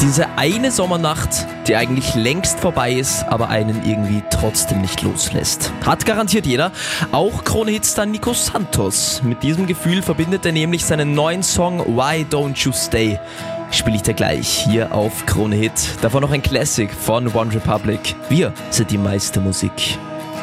Diese eine Sommernacht, die eigentlich längst vorbei ist, aber einen irgendwie trotzdem nicht loslässt. Hat garantiert jeder, auch Krone-Hitstar Nico Santos. Mit diesem Gefühl verbindet er nämlich seinen neuen Song Why Don't You Stay. Spiele ich dir gleich hier auf Krone Hit. Davon noch ein Classic von One Republic. Wir sind die meiste Musik.